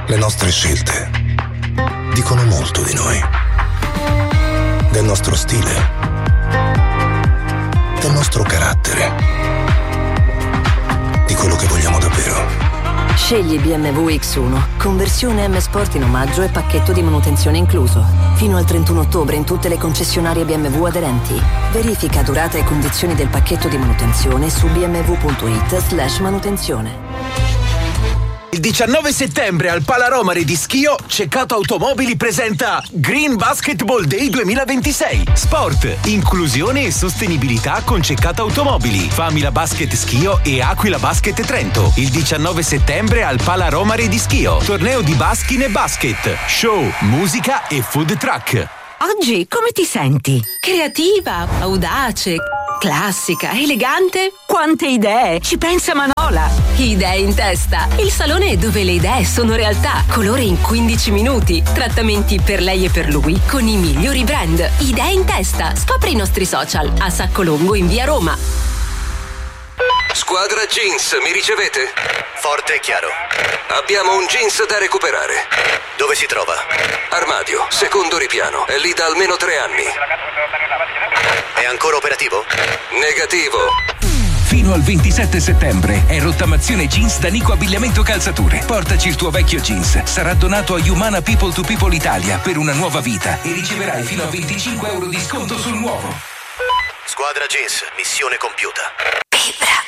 Le nostre scelte dicono molto di noi. Del nostro stile. Del nostro carattere. Di quello che vogliamo davvero. Scegli BMW X1, conversione M Sport in omaggio e pacchetto di manutenzione incluso. Fino al 31 ottobre in tutte le concessionarie BMW aderenti. Verifica durata e condizioni del pacchetto di manutenzione su bmw.it/manutenzione. Il 19 settembre al Palaromare di Schio, Ceccato Automobili presenta Green Basketball Day 2026. Sport, inclusione e sostenibilità con Ceccato Automobili, Famila Basket Schio e Aquila Basket Trento. Il 19 settembre al Palaromare di Schio. Torneo di baskin e basket, show, musica e food truck. Oggi come ti senti? Creativa, audace, classica, elegante? Quante idee! Ci pensa Manola! Idee in testa! Il salone dove le idee sono realtà. Colore in 15 minuti. Trattamenti per lei e per lui con i migliori brand. Idee in testa. Scopri i nostri social a Sacco Longo in via Roma. Squadra Jeans, mi ricevete? Forte e chiaro. Abbiamo un jeans da recuperare. Dove si trova? Armadio, secondo ripiano. È lì da almeno 3 anni. È ancora operativo? Negativo. Fino al 27 settembre è rottamazione jeans da Nico Abbigliamento Calzature. Portaci il tuo vecchio jeans. Sarà donato a Humana People to People Italia per una nuova vita e riceverai fino a 25 euro di sconto sul nuovo. Squadra Jeans, missione compiuta. Vibra.